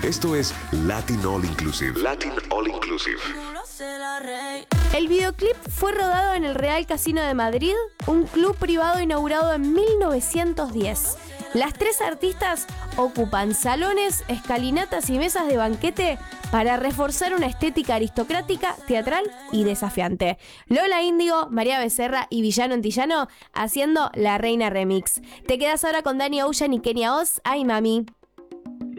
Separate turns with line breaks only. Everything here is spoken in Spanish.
Esto es Latin All Inclusive. Latin All Inclusive.
El videoclip fue rodado en el Real Casino de Madrid, un club privado inaugurado en 1910. Las tres artistas ocupan salones, escalinatas y mesas de banquete para reforzar una estética aristocrática, teatral y desafiante. Lola Índigo, María Becerra y Villano Antillano haciendo La Reina Remix. Te quedas ahora con Danny Ocean y Kenia Oz. ¡Ay, mami!